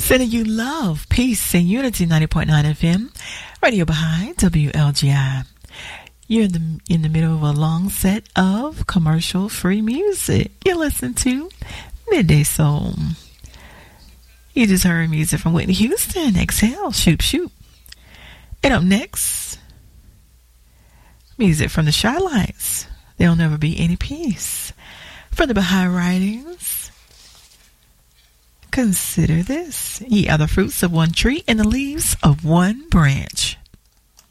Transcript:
Sending you love, peace, and unity. 90.9 FM, Radio Baha'i, WLGI. You're in the middle of a long set of commercial-free music. You're listening to Midday Soul. You just heard music from Whitney Houston. Exhale, shoot, shoot. And up next, music from the Shy-Lights. There'll never be any peace. From the Baha'i Writings, consider this. Ye are the fruits of one tree and the leaves of one branch.